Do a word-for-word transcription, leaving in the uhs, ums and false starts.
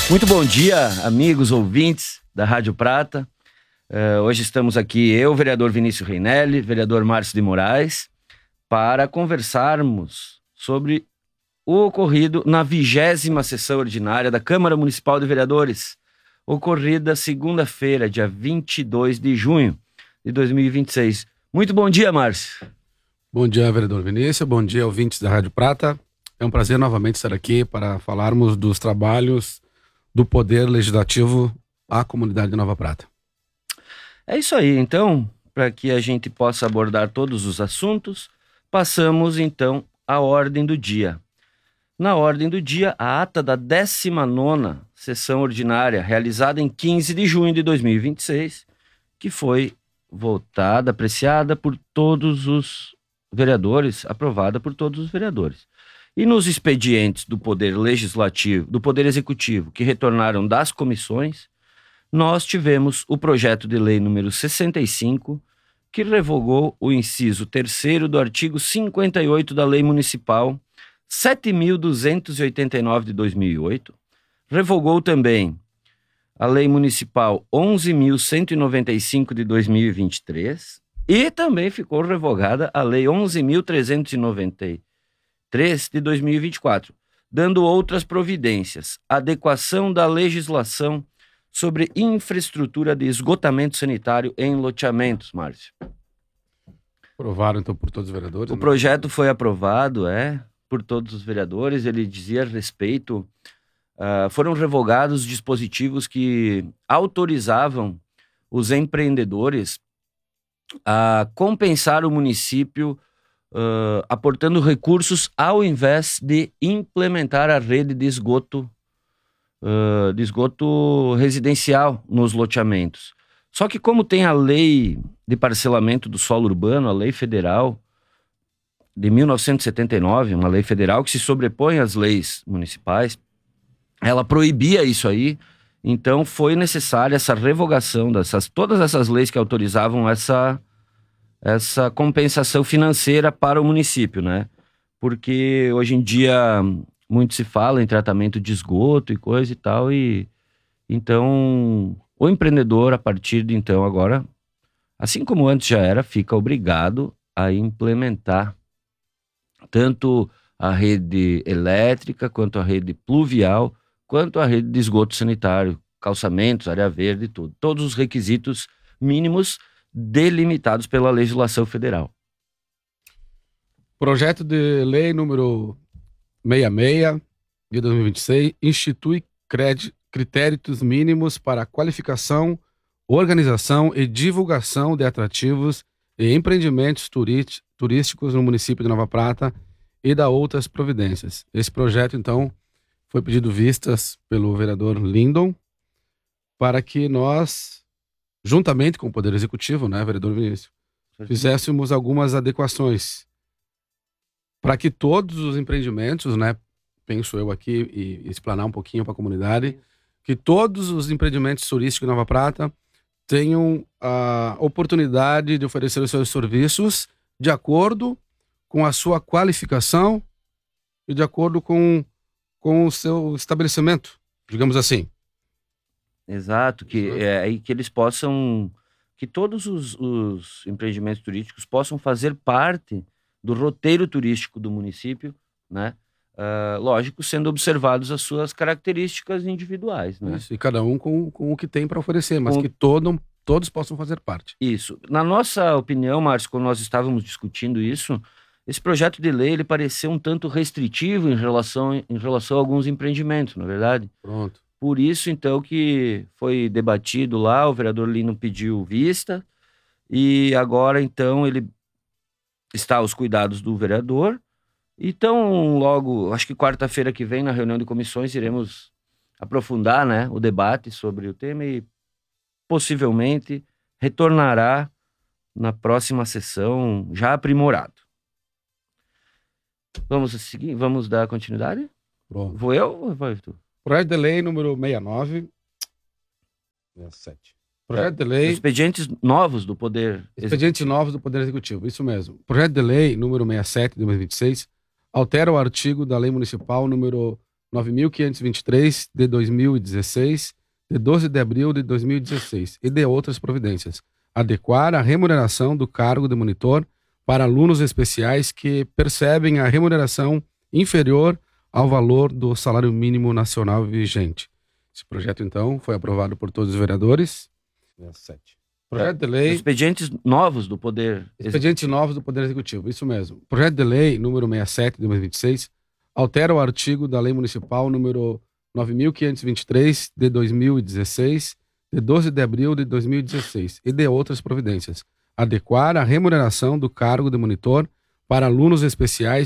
Muito bom dia, amigos ouvintes da Rádio Prata. Uh, hoje estamos aqui, eu, vereador Vinícius Reinelli, vereador Márcio de Moraes, para conversarmos sobre o ocorrido na vigésima sessão ordinária da Câmara Municipal de Vereadores, ocorrida segunda-feira, dia vinte e dois de junho de dois mil e vinte e seis. Muito bom dia, Márcio. Bom dia, vereador Vinícius. Bom dia, ouvintes da Rádio Prata. É um prazer novamente estar aqui para falarmos dos trabalhos do Poder Legislativo à comunidade de Nova Prata. É isso aí. Então, para que a gente possa abordar todos os assuntos, passamos então à ordem do dia. Na ordem do dia, a ata da décima nona sessão ordinária, realizada em quinze de junho de dois mil e vinte e seis, que foi votada, apreciada por todos os vereadores, aprovada por todos os vereadores. E nos expedientes do Poder Legislativo, do Poder Executivo, que retornaram das comissões, nós tivemos o projeto de lei número sessenta e cinco, que revogou o inciso terceiro do artigo cinquenta e oito da Lei Municipal sete mil duzentos e oitenta e nove de dois mil e oito, revogou também a Lei Municipal onze mil cento e noventa e cinco de dois mil e vinte e três e também ficou revogada a Lei onze mil trezentos e noventa e três de dois mil e vinte e quatro, dando outras providências, adequação da legislação sobre infraestrutura de esgotamento sanitário em loteamentos, Márcio. Aprovaram então por todos os vereadores? O né? projeto foi aprovado, é, por todos os vereadores. Ele dizia a respeito, uh, foram revogados dispositivos que autorizavam os empreendedores a compensar o município Uh, aportando recursos ao invés de implementar a rede de esgoto, uh, de esgoto residencial nos loteamentos. Só que como tem a lei de parcelamento do solo urbano, a lei federal de mil novecentos e setenta e nove, uma lei federal que se sobrepõe às leis municipais, ela proibia isso aí, então foi necessária essa revogação dessas, todas essas leis que autorizavam essa essa compensação financeira para o município, né? Porque hoje em dia muito se fala em tratamento de esgoto e coisa e tal, e então o empreendedor, a partir de então agora, assim como antes já era, fica obrigado a implementar tanto a rede elétrica, quanto a rede pluvial, quanto a rede de esgoto sanitário, calçamentos, área verde, tudo. Todos os requisitos mínimos delimitados pela legislação federal. Projeto de lei número sessenta e seis de dois mil e vinte e seis institui critérios mínimos para qualificação, organização e divulgação de atrativos e empreendimentos turísticos no município de Nova Prata e dá outras providências. Esse projeto, então, foi pedido vistas pelo vereador Lindon para que nós, juntamente com o Poder Executivo, né, vereador Vinícius, fizéssemos algumas adequações para que todos os empreendimentos, né, penso eu aqui, e, e explanar um pouquinho para a comunidade, que todos os empreendimentos turísticos de Nova Prata tenham a oportunidade de oferecer os seus serviços de acordo com a sua qualificação e de acordo com, com o seu estabelecimento, digamos assim. Exato, que, é, aí que eles possam, que todos os, os empreendimentos turísticos possam fazer parte do roteiro turístico do município, né? Uh, lógico, sendo observados as suas características individuais, né? Isso, e cada um com, com o que tem para oferecer, mas com... que todo, todos possam fazer parte. Isso. Na nossa opinião, Márcio, quando nós estávamos discutindo isso, esse projeto de lei, ele pareceu um tanto restritivo em relação, em relação a alguns empreendimentos, não é verdade? Pronto. Por isso, então, que foi debatido lá, o vereador Lino pediu vista, e agora, então, ele está aos cuidados do vereador. Então, logo, acho que quarta-feira que vem, na reunião de comissões, iremos aprofundar, né, o debate sobre o tema e possivelmente retornará na próxima sessão já aprimorado. Vamos seguir? Vamos dar continuidade? Pronto. Vou eu ou vai tu? Projeto de lei número sessenta e nove. sessenta e sete. Projeto de lei... Expedientes novos do Poder Expedientes novos do Poder Executivo, isso mesmo. Projeto de lei número sessenta e sete de dois mil e vinte e seis altera o artigo da Lei Municipal número nove mil quinhentos e vinte e três, de dois mil e dezesseis, de doze de abril de dois mil e dezesseis, e de outras providências. Adequar a remuneração do cargo de monitor para alunos especiais que percebem a remuneração inferior ao valor do salário mínimo nacional vigente. Esse projeto, então, foi aprovado por todos os vereadores. sete. Projeto de lei... Expedientes novos do Poder... Expedientes novos do Poder Executivo, isso mesmo. Projeto de lei número sessenta e sete de dois mil e vinte e seis altera o artigo da Lei Municipal número nove mil quinhentos e vinte e três, de dois mil e dezesseis, de doze de abril de dois mil e dezesseis, e de outras providências. Adequar a remuneração do cargo de monitor para alunos especiais